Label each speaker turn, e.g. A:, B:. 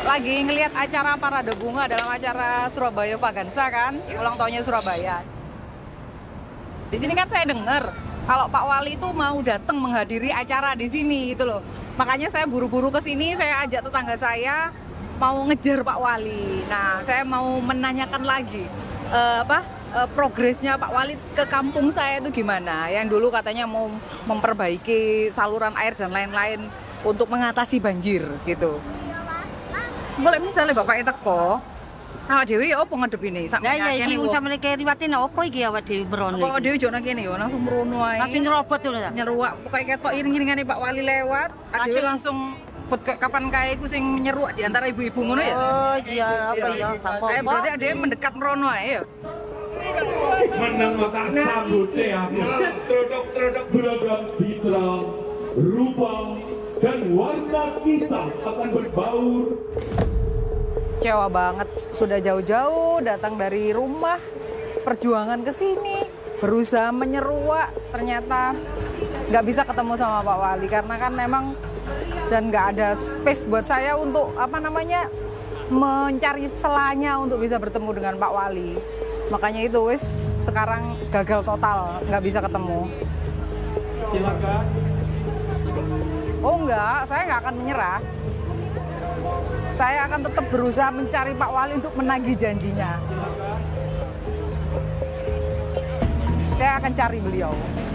A: lagi ngelihat acara parade bunga dalam acara Surabaya Vagansa kan, ulang tahunnya Surabaya. Di sini kan saya dengar kalau Pak Wali itu mau datang menghadiri acara di sini gitu loh. Makanya saya buru-buru ke sini, saya ajak tetangga saya mau ngejar Pak Wali. Nah, saya mau menanyakan lagi progresnya Pak Wali ke kampung saya itu gimana. Yang dulu katanya mau memperbaiki saluran air dan lain-lain untuk mengatasi banjir gitu. Boleh misalnya Bapak teko, awak dhewe ya opo ngadep ini?
B: Lah ya iki sampe riwate opo iki awak dhewe merono.
A: Awak dhewe jok nang kene yo, langsung merono ae.
B: Langsung nyerobot lho ta.
A: Nyeruak, pokoke ketok iring-iringane Pak Wali lewat, adewe langsung kapan kae ku sing nyeruak di antara ibu-ibu ngono ya.
B: Oh iya apa ya, apa.
A: Berarti adewe mendekat merono ae ya.
C: Menang tak sambute aku. Produk-produk beragam citra, rupa, dan warna kisah akan berbaur.
A: Kecewa banget, sudah jauh-jauh datang dari rumah, perjuangan ke sini, berusaha menyeruak, ternyata nggak bisa ketemu sama Pak Wali karena kan memang dan nggak ada space buat saya untuk mencari selanya untuk bisa bertemu dengan Pak Wali. Makanya itu wis sekarang gagal total, nggak bisa ketemu.
C: Silakan.
A: Oh enggak, saya nggak akan menyerah. Saya akan tetap berusaha mencari Pak Wali untuk menagih janjinya. Saya akan cari beliau.